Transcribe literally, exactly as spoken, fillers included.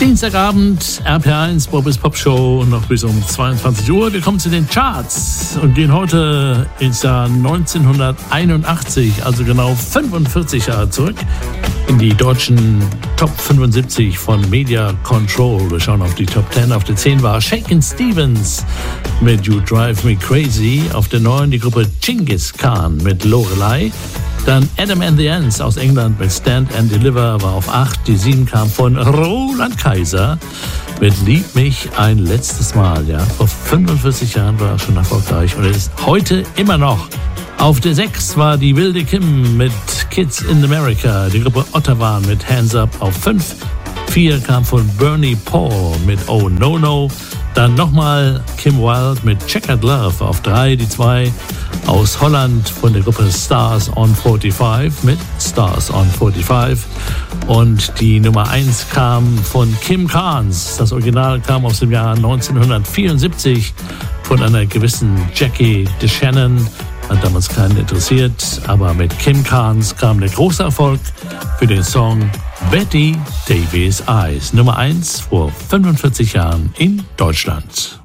Dienstagabend, R P eins, Bobby's Pop Show, noch bis um zweiundzwanzig Uhr. Wir kommen zu den Charts und gehen heute ins Jahr neunzehnhunderteinundachtzig, also genau fünfundvierzig Jahre zurück, in die deutschen Top fünfundsiebzig von Media Control. Wir schauen auf die Top zehn. Auf der zehn war Shakin' Stevens mit You Drive Me Crazy. Auf der neun die Gruppe Genghis Khan mit Lorelei. Dann Adam and the Ants aus England mit Stand and Deliver war auf acht. Die sieben kam von Roland Kaiser mit Lieb mich ein letztes Mal. Ja, vor fünfundvierzig Jahren war er schon erfolgreich und er ist heute immer noch. Auf der sechs war die wilde Kim mit Kids in America. Die Gruppe Ottawa mit Hands Up auf fünf. vier kam von Bernie Paul mit Oh No No. Dann nochmal Kim Wilde mit Checkered Love auf drei. Die zwei aus Holland von der Gruppe Stars on fünfundvierzig mit Stars on fünfundvierzig. Und die Nummer eins kam von Kim Carnes. Das Original kam aus dem Jahr neunzehnhundertvierundsiebzig von einer gewissen Jackie DeShannon. Hat damals keinen interessiert, aber mit Kim Carnes kam der große Erfolg für den Song Betty Davis Eyes. Nummer eins vor fünfundvierzig Jahren in Deutschland.